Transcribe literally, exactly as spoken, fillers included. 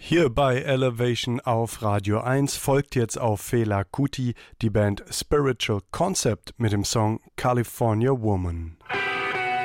Hier bei Elevation auf Radio eins folgt jetzt auf Fela Kuti die Band Spiritual Concept mit dem Song California Woman.